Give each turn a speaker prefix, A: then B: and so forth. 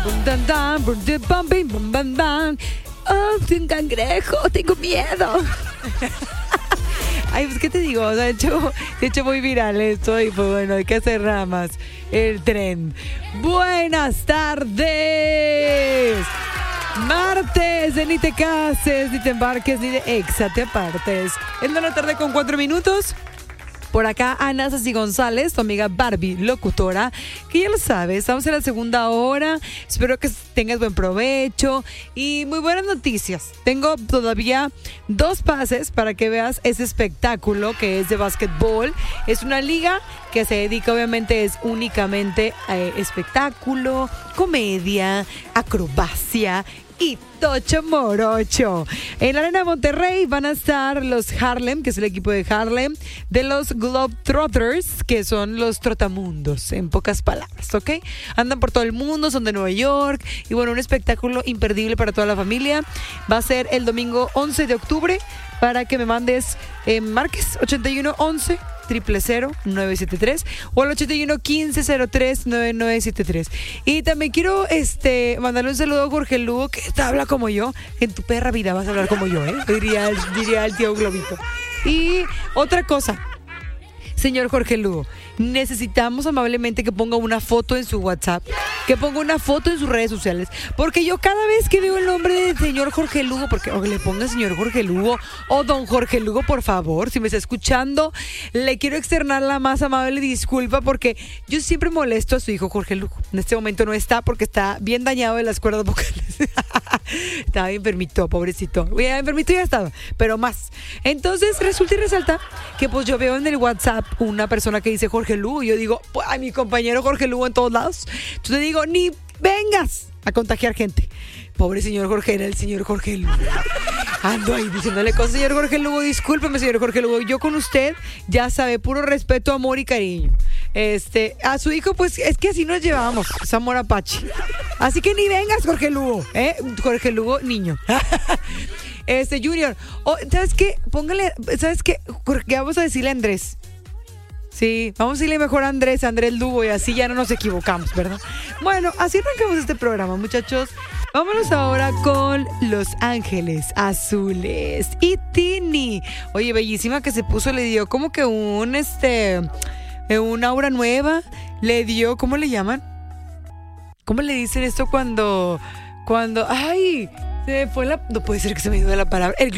A: Oh, soy un cangrejo, tengo miedo. Ay, pues, ¿qué te digo? O sea, de hecho muy viral esto y pues bueno, hay que hacer nada más el tren. Buenas tardes. Martes de ni te cases, ni te embarques, ni de exa te apartes. Es la tarde con 4 minutos. Por acá, Ana Sassy González, tu amiga Barbie, locutora, que ya lo sabes, estamos en la segunda hora. Espero que tengas buen provecho y muy buenas noticias. Tengo todavía 2 pases para que veas ese espectáculo que es de básquetbol. Es una liga que se dedica, obviamente, es únicamente a espectáculo, comedia, acrobacia y tocho morocho. En la Arena Monterrey van a estar los Harlem, que es el equipo de Harlem, de los Globetrotters, que son los trotamundos, en pocas palabras, ¿ok? Andan por todo el mundo, son de Nueva York, y bueno, un espectáculo imperdible para toda la familia. Va a ser el domingo 11 de octubre, para que me mandes marques 8111 000-973 o al 81-1503-9973. Y también quiero mandarle un saludo a Jorge Lugo, que habla como yo. En tu perra vida vas a hablar como yo, diría el tío Globito. Y otra cosa, señor Jorge Lugo, necesitamos amablemente que ponga una foto en su WhatsApp, que ponga una foto en sus redes sociales, porque yo cada vez que veo el nombre del señor Jorge Lugo, porque o le ponga señor Jorge Lugo o don Jorge Lugo, por favor, si me está escuchando, le quiero externar la más amable disculpa, porque yo siempre molesto a su hijo Jorge Lugo. En este momento no está porque está bien dañado de las cuerdas vocales. Estaba bien enfermito, pobrecito. Bien enfermito ya estaba, pero más. Entonces resulta y resalta que pues yo veo en el WhatsApp una persona que dice Jorge Lugo, y yo digo, pues, a mi compañero Jorge Lugo en todos lados. Entonces digo, ni vengas a contagiar gente. Pobre señor Jorge, era el señor Jorge Lugo. Ando ahí diciéndole cosas, señor Jorge Lugo, discúlpeme, señor Jorge Lugo, yo con usted, ya sabe, puro respeto, amor y cariño. A su hijo, pues, es que así nos llevamos, es amor apache. Así que ni vengas, Jorge Lugo, Jorge Lugo, niño. Junior, ¿sabes qué? Póngale, ¿sabes qué? Porque vamos a decirle a Andrés. Sí, vamos a decirle mejor a Andrés Lugo, y así ya no nos equivocamos, ¿verdad? Bueno, así arrancamos este programa, muchachos. Vámonos ahora con Los Ángeles Azules y Tini. Oye, bellísima que se puso, le dio como que un aura nueva, le dio, ¿cómo le llaman? ¿Cómo le dicen esto cuando, ay, se me fue no puede ser que se me dio la palabra, el